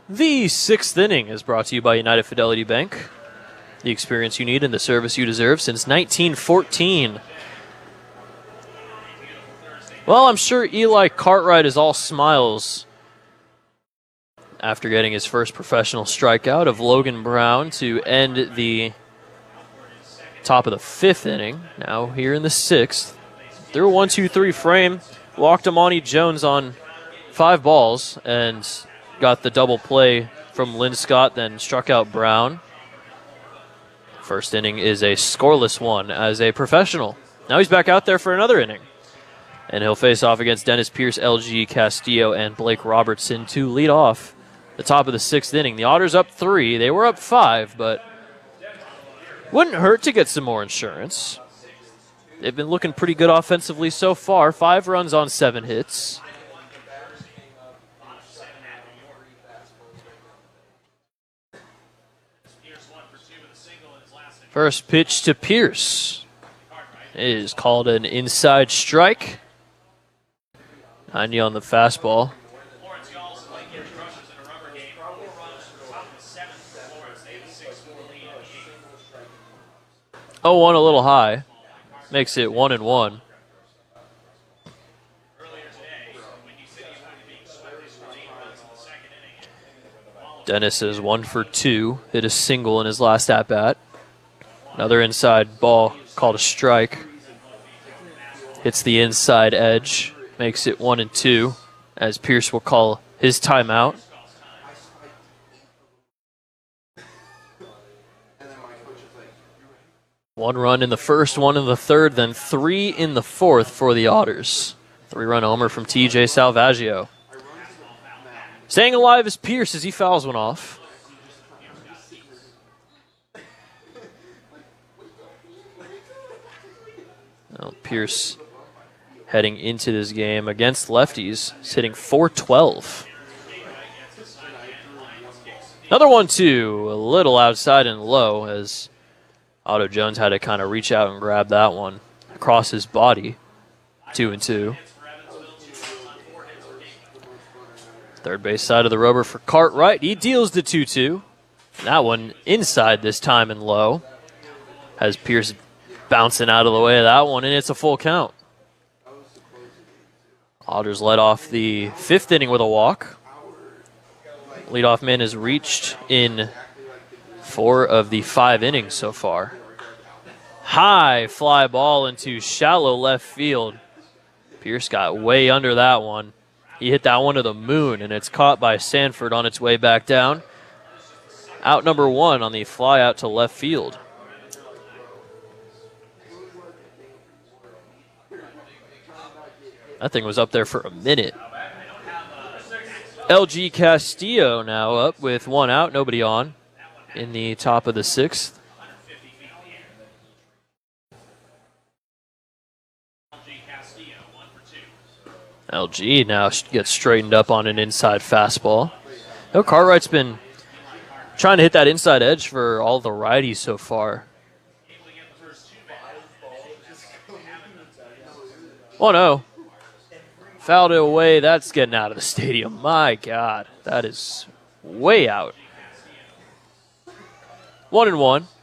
The sixth inning is brought to you by United Fidelity Bank. The experience you need and the service you deserve since 1914. Well, I'm sure Eli Cartwright is all smiles after getting his first professional strikeout of Logan Brown to end the top of the fifth inning. Now here in the sixth. Threw a 1-2-3 frame, walked Amani Jones on 5 balls, and got the double play from Lynn Scott, then struck out Brown. First inning is a scoreless one as a professional. Now he's back out there for another inning. And he'll face off against Dennis Pierce, LG Castillo, and Blake Robertson to lead off the top of the sixth inning. The Otters up 3. They were up 5, but wouldn't hurt to get some more insurance. They've been looking pretty good offensively so far. 5 runs on 7 hits. First pitch to Pierce is called an inside strike. 90 on the fastball. 0-1 a little high. Makes it 1-1. Dennis is 1 for 2. Hit a single in his last at-bat. Another inside ball called a strike. Hits the inside edge. Makes it 1-2 as Pierce will call his timeout. One run in the first, 1 in the third, then 3 in the fourth for the Otters. 3-run homer from TJ Salvaggio. Staying alive is Pierce as he fouls one off. Well, Pierce heading into this game against lefties, sitting .412. Another 1-2, a little outside and low as Otto Jones had to kind of reach out and grab that one across his body. 2-2. Third base side of the rubber for Cartwright. He deals the 2-2. That one inside this time and low. Has Pierce bouncing out of the way of that one, and it's a full count. Otters led off the fifth inning with a walk. Leadoff man has reached in 4 of the 5 innings so far. High fly ball into shallow left field. Pierce got way under that one. He hit that one to the moon, and it's caught by Sanford on its way back down. Out number 1 on the fly out to left field. That thing was up there for a minute. LG Castillo now up with 1 out, nobody on in the top of the 6th. LG now gets straightened up on an inside fastball. No, Cartwright's been trying to hit that inside edge for all the righties so far. Oh no. Fouled it away. That's getting out of the stadium. My God, that is way out. 1-1.